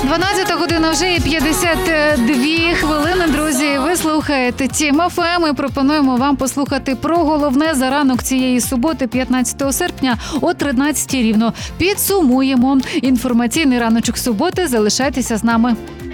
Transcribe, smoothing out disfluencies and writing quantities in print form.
12 година вже і 52 хвилини, друзі. Ви слухаєте Тім ФМ. Ми пропонуємо вам послухати про головне за ранок цієї суботи, 15 серпня о 13 рівно. Підсумуємо інформаційний раночок суботи. Залишайтеся з нами.